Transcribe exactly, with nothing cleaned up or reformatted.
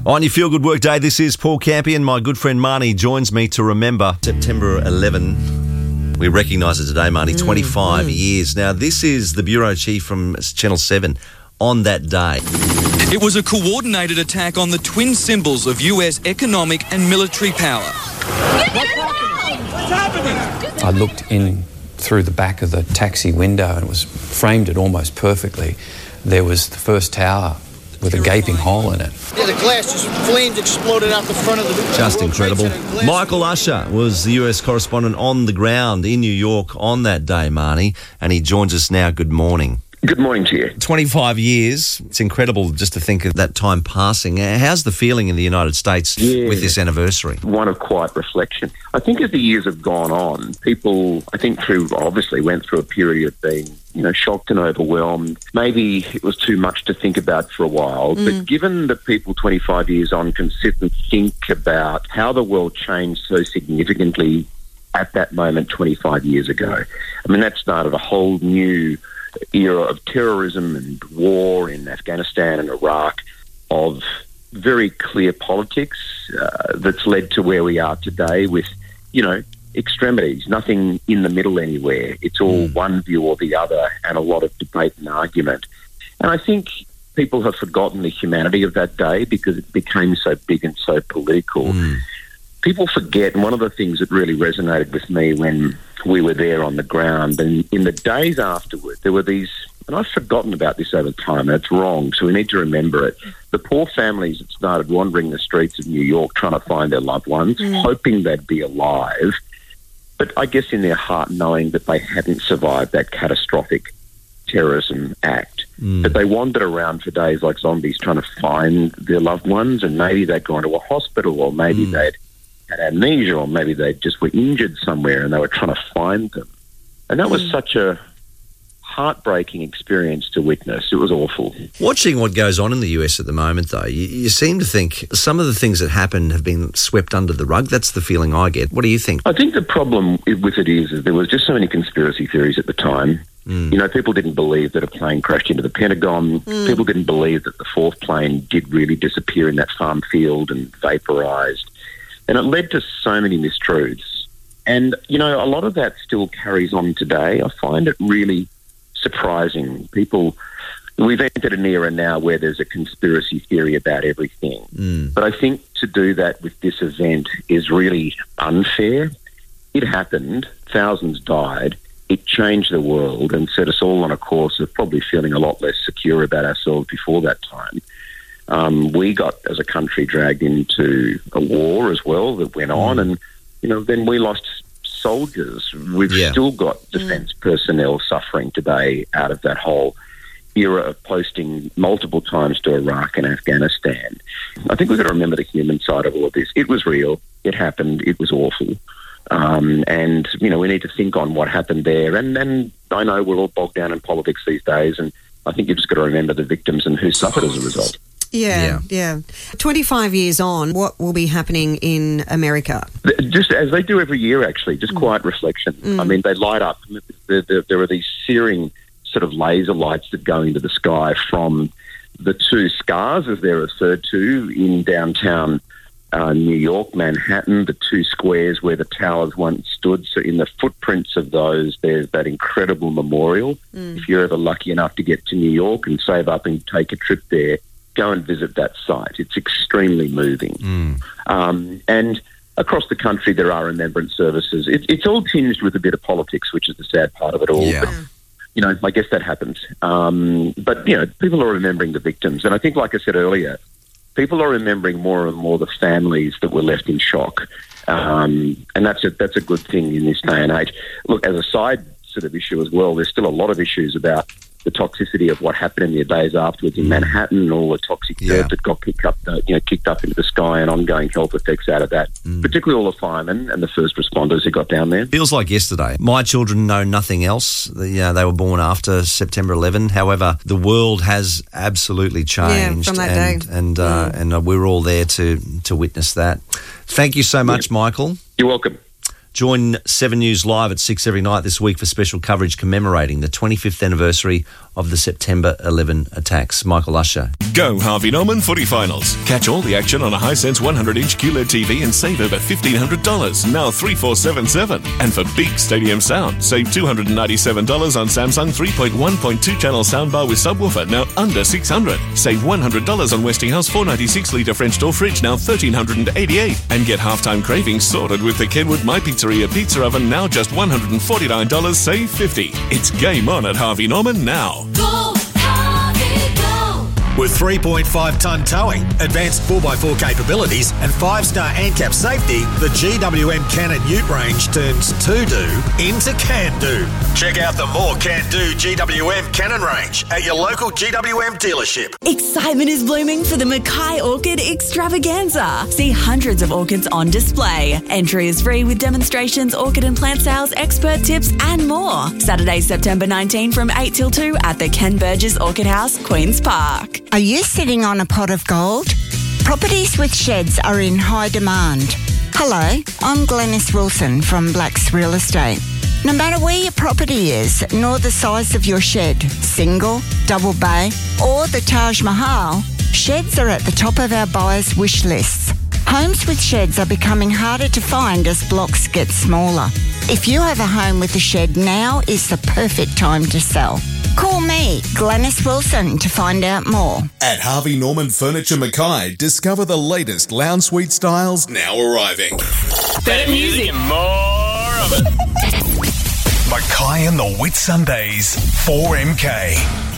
On your Feel Good Work Day, this is Paul Campion. My good friend Marnie joins me to remember September eleventh. We recognise it today, Marnie, mm, twenty-five mm. years. Now, this is the Bureau Chief from Channel seven on that day. It was a coordinated attack on the twin symbols of U S economic and military power. What's happening? What's happening? I looked in through the back of the taxi window and it was framed it almost perfectly. There was the first tower with a gaping hole in it. Yeah, the glass just flames exploded out the front of the... Just incredible. Michael Usher was the U S correspondent on the ground in New York on that day, Marnie, and he joins us now. Good morning. Good morning to you. twenty-five years. It's incredible just to think of that time passing. How's the feeling in the United States yeah, with this anniversary? One of quiet reflection. I think as the years have gone on, people, I think through, obviously went through a period of being, you know, shocked and overwhelmed. Maybe it was too much to think about for a while, mm. but given that people twenty-five years on can sit and think about how the world changed so significantly at that moment twenty-five years ago, I mean, that started a whole new era of terrorism and war in Afghanistan and Iraq, of very clear politics uh, that's led to where we are today with, you know, extremities, nothing in the middle anywhere. It's all mm. one view or the other and a lot of debate and argument. And I think people have forgotten the humanity of that day because it became so big and so political. Mm. People forget, and one of the things that really resonated with me when we were there on the ground, and in the days afterward, there were these, and I've forgotten about this over time, and it's wrong, so we need to remember it. The poor families that started wandering the streets of New York trying to find their loved ones, mm. hoping they'd be alive, but I guess in their heart knowing that they hadn't survived that catastrophic terrorism act. Mm. But they wandered around for days like zombies trying to find their loved ones, and maybe they'd gone to a hospital, or maybe mm. they'd had amnesia, or maybe they just were injured somewhere and they were trying to find them. And that mm. was such a heartbreaking experience to witness. It was awful. Watching what goes on in the U S at the moment, though, you, you seem to think some of the things that happened have been swept under the rug. That's the feeling I get. What do you think? I think the problem with it is, is there was just so many conspiracy theories at the time. Mm. You know, people didn't believe that a plane crashed into the Pentagon. Mm. People didn't believe that the fourth plane did really disappear in that farm field and vaporised. And it led to so many mistruths. And, you know, a lot of that still carries on today. I find it really surprising. People, we've entered an era now where there's a conspiracy theory about everything. Mm. But I think to do that with this event is really unfair. It happened. Thousands died. It changed the world and set us all on a course of probably feeling a lot less secure about ourselves before that time. Um, we got, as a country, dragged into a war as well that went on, mm. and, you know, then we lost soldiers. We've yeah. still got defence mm. personnel suffering today out of that whole era of posting multiple times to Iraq and Afghanistan. I think we've got to remember the human side of all of this. It was real. It happened. It was awful. Um, and, you know, we need to think on what happened there. And, and I know we're all bogged down in politics these days, and I think you've just got to remember the victims and who suffered as a result. Yeah, yeah, yeah. twenty-five years on, what will be happening in America? Just as they do every year, actually, just mm. quiet reflection. Mm. I mean, they light up. There, there, there are these searing sort of laser lights that go into the sky from the two scars, as they're referred to, in downtown uh, New York, Manhattan, the two squares where the towers once stood. So in the footprints of those, there's that incredible memorial. Mm. If you're ever lucky enough to get to New York and save up and take a trip there, go and visit that site. It's extremely moving. Mm. Um, and across the country, there are remembrance services. It, it's all tinged with a bit of politics, which is the sad part of it all. Yeah. But, you know, I guess that happens. Um, but, you know, people are remembering the victims. And I think, like I said earlier, people are remembering more and more the families that were left in shock. Um, and that's a, that's a good thing in this day and age. Look, as a side sort of issue as well, there's still a lot of issues about the toxicity of what happened in the days afterwards in Manhattan, all the toxic dirt yeah. that got kicked up, uh, you know, kicked up into the sky, and ongoing health effects out of that. Mm. Particularly all the firemen and the first responders who got down there. Feels like yesterday. My children know nothing else. The, uh, they were born after September eleventh. However, the world has absolutely changed, yeah, from that and day. and uh, yeah. and uh, we were all there to to witness that. Thank you so much, yeah. Michael. You're welcome. Join seven News Live at six every night this week for special coverage commemorating the twenty-fifth anniversary of the September eleven attacks. Michael Usher. Go Harvey Norman Footy Finals. Catch all the action on a Hisense one hundred inch Q L E D T V and save over fifteen hundred dollars, now three four seven seven. And for big stadium sound, save two hundred ninety-seven dollars on Samsung three point one point two channel soundbar with subwoofer, now under six hundred dollars. Save one hundred dollars on Westinghouse four ninety-six litre French door fridge, now one thousand three hundred eighty-eight dollars. And get halftime cravings sorted with the Kenwood My Pizzeria pizza oven, now just one hundred forty-nine dollars, save fifty dollars. It's game on at Harvey Norman now. Go, Harvey, go. With three point five tonne towing, advanced four by four capabilities and five star ANCAP safety, the G W M Cannon Ute range turns to-do into can-do. Check out the more can-do G W M Cannon range at your local G W M dealership. Excitement is blooming for the Mackay Orchid Extravaganza. See hundreds of orchids on display. Entry is free with demonstrations, orchid and plant sales, expert tips and more. Saturday, September nineteenth from eight till two at the Ken Burgess Orchid House, Queen's Park. Are you sitting on a pot of gold? Properties with sheds are in high demand. Hello, I'm Glenys Wilson from Blacks Real Estate. No matter where your property is, nor the size of your shed, single, double bay, or the Taj Mahal, sheds are at the top of our buyers' wish lists. Homes with sheds are becoming harder to find as blocks get smaller. If you have a home with a shed, now is the perfect time to sell. Call me, Glenys Wilson, to find out more. At Harvey Norman Furniture Mackay, discover the latest lounge suite styles now arriving. Better music and more of it. Mackay and the Whit Sundays, four M K.